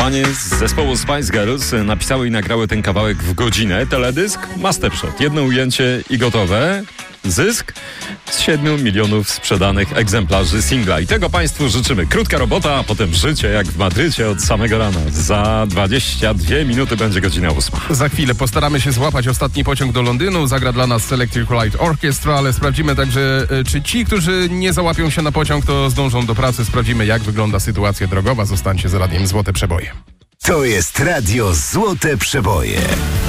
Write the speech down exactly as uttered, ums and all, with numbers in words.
panie z zespołu Spice Girls napisały i nagrały ten kawałek w godzinę. Teledysk, mastershot. Jedno ujęcie i gotowe. Zysk z siedmiu milionów sprzedanych egzemplarzy singla. I tego Państwu życzymy. Krótka robota, a potem życie jak w Madrycie od samego rana. Za dwadzieścia dwie minuty będzie godzina ósma. Za chwilę postaramy się złapać ostatni pociąg do Londynu. Zagra dla nas Electric Light Orchestra, ale sprawdzimy także, czy ci, którzy nie załapią się na pociąg, to zdążą do pracy. Sprawdzimy, jak wygląda sytuacja drogowa. Zostańcie z radiem Złote Przeboje. To jest Radio Złote Przeboje.